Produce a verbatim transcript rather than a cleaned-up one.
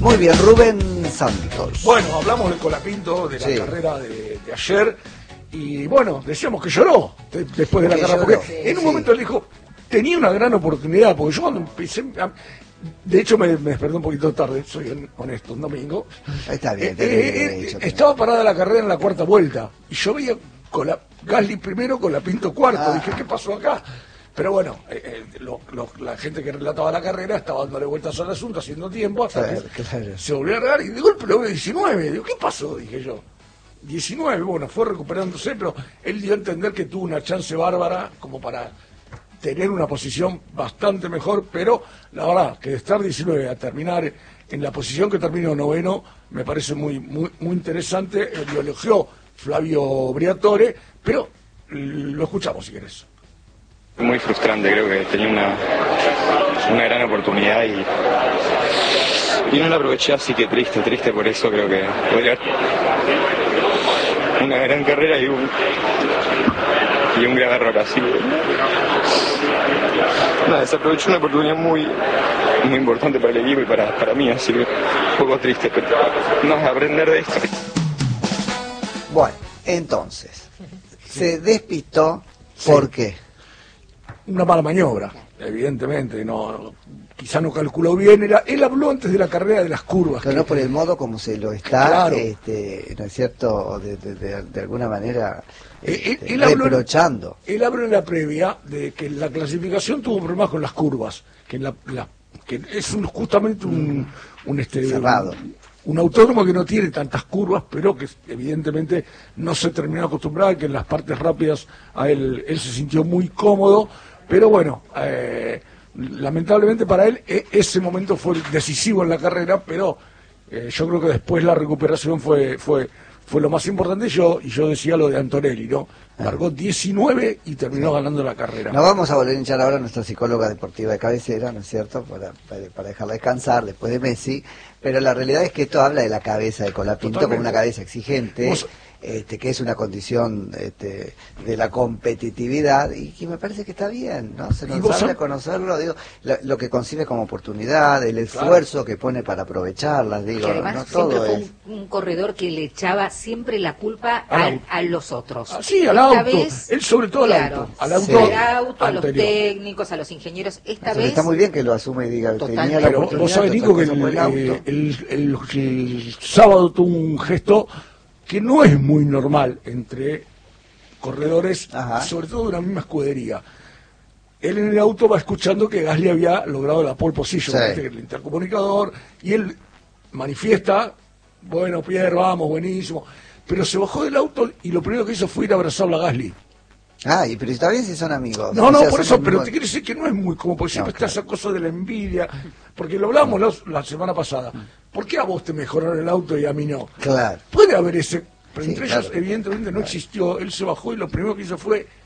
Muy bien, Rubén Santos. Bueno, hablamos del Colapinto, de la Sí. carrera de, de ayer, y bueno, decíamos que lloró de- después de la Que carrera, lloró, porque sí, en un sí. momento él dijo, tenía una gran oportunidad, porque yo cuando empecé, a- de hecho me, me desperté un poquito tarde, soy honesto, un domingo. Está bien, Eh, te tenía que eh, haber eh, dicho. estaba parada la carrera en la cuarta vuelta, y yo veía con la Gasly primero, con la Pinto cuarto, Ah. dije, ¿qué pasó acá? Pero bueno, eh, eh, lo- lo- la gente que relataba la carrera estaba dándole vueltas al asunto, haciendo tiempo, hasta Claro, que claro. se volvió a regar y de golpe lo veo diecinueve. Digo, ¿qué pasó? Dije yo. diecinueve, bueno, fue recuperándose, pero él dio a entender que tuvo una chance bárbara como para tener una posición bastante mejor, pero la verdad que de estar diecinueve a terminar en la posición que terminó noveno me parece muy muy muy interesante. Eh, Lo elogió Flavio Briatore, pero lo escuchamos si querés. Muy frustrante, creo que tenía una, una gran oportunidad y, y no la aproveché, así que triste, triste por eso. Creo que podría una gran carrera y un, y un gran error, así que nada, desaproveché una oportunidad muy, muy importante para el equipo y para, para mí, así que un poco triste, pero no, aprender de esto. Bueno, entonces, se despistó, ¿por qué? Una mala maniobra, evidentemente, no, quizá no calculó bien. Era, él habló antes de la carrera de las curvas. Que que- no por el modo como se lo está, Claro. este, ¿no es cierto?, de, de, de, de alguna manera Eh, este, él- él habló en- reprochando. Él habló en la previa de que la clasificación tuvo problemas con las curvas, que, en la, la- que es un- justamente un, un, este, Cerrado. un, un autódromo que no tiene tantas curvas, pero que evidentemente no se terminó acostumbrado, que en las partes rápidas a él, él se sintió muy cómodo, pero bueno, eh, lamentablemente para él e- ese momento fue decisivo en la carrera, pero eh, yo creo que después la recuperación fue fue fue lo más importante. Yo y yo decía lo de Antonelli, ¿no? Largó diecinueve y terminó ganando la carrera. Nos vamos a volver a hinchar ahora a nuestra psicóloga deportiva de cabecera, ¿no es cierto?, para, para, para dejarla descansar después de Messi, pero la realidad es que esto habla de la cabeza de Colapinto como Totalmente. una cabeza exigente, Vos- este, que es una condición este, de la competitividad, y que me parece que está bien, ¿no? Se Y nos vos habla sab- conocerlo, digo, lo, lo que concibe como oportunidad, el esfuerzo que pone para aprovecharlas, digo, Que además no siempre todo fue es... un, un corredor que le echaba siempre la culpa Al a, auto. a los otros. Ah, sí, al Esta auto. vez, Él sobre todo al claro, auto. Al auto, Sí. al auto, a los anterior. técnicos, a los ingenieros. Esta Pero vez está muy bien que lo asume y diga, Totalmente. tenía la Pero oportunidad, vos sabés, otra Nico, que cosa el, fue el auto. eh, el- el- el sábado tuvo un gesto que no es muy normal entre corredores, Ajá. sobre todo de una misma escudería. Él en el auto va escuchando que Gasly había logrado la pole position, Sí. ¿viste? Que el intercomunicador, y él manifiesta, bueno, Pierre, vamos, buenísimo, pero se bajó del auto y lo primero que hizo fue ir a abrazarlo a Gasly. Ah, y pero está bien si son amigos. No, O no, sea, por son eso, pero amigos. te quiero decir que no es muy como, porque siempre No, está esa cosa de la envidia, porque lo hablamos la, la semana pasada. ¿Por qué a vos te mejoraron el auto y a mí no? Claro. Puede haber ese, pero Sí, entre claro. ellos evidentemente no existió. Él se bajó y lo primero que hizo fue